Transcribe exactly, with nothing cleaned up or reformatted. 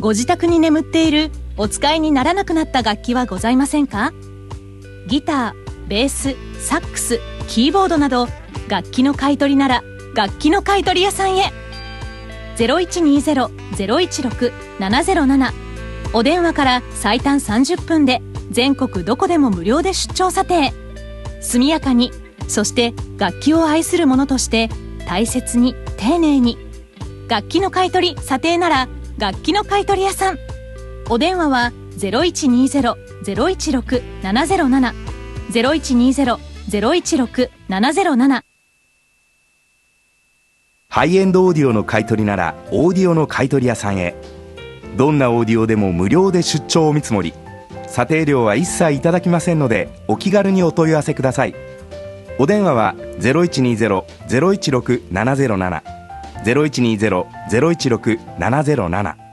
ご自宅に眠っているお使いにならなくなった楽器はございませんか？ギター、ベース、サックス、キーボードなど楽器の買い取りなら楽器の買い取り屋さんへ。 ゼロいちにーゼロ ゼロいちろく ななゼロなな お電話から最短さんじゅっぷんで全国どこでも無料で出張査定。速やかに、そして楽器を愛する者として大切に丁寧に。楽器の買い取り査定なら楽器の買い取り屋さん。お電話は ゼロいちにーゼロ ゼロいちろく ななゼロなな ゼロいちにーゼロ ゼロいちろく ななゼロなな。 ハイエンドオーディオの買い取りならオーディオの買い取り屋さんへ。どんなオーディオでも無料で出張お見積もり、査定料は一切いただきませんのでお気軽にお問い合わせください。お電話は ゼロいちにーゼロ ゼロいちろく ななゼロなな ゼロいちにーゼロ ゼロいちろく ななゼロなな。